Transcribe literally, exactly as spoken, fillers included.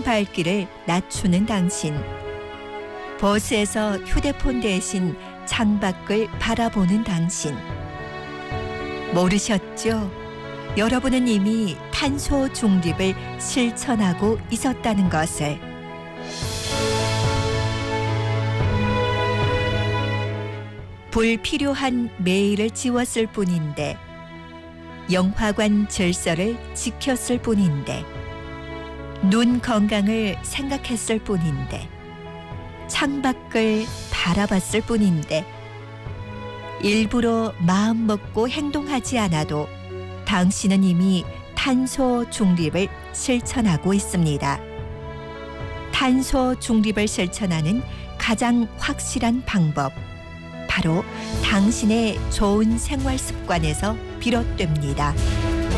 발길을 낮추는 당신. 버스에서 휴대폰 대신 창밖을 바라보는 당신. 모르셨죠? 여러분은 이미 탄소 중립을 실천하고 있었다는 것을. 불필요한 메일을 지웠을 뿐인데, 영화관 질서를 지켰을 뿐인데, 눈 건강을 생각했을 뿐인데, 창밖을 바라봤을 뿐인데, 일부러 마음 먹고 행동하지 않아도 당신은 이미 탄소 중립을 실천하고 있습니다. 탄소 중립을 실천하는 가장 확실한 방법, 바로 당신의 좋은 생활 습관에서 비롯됩니다.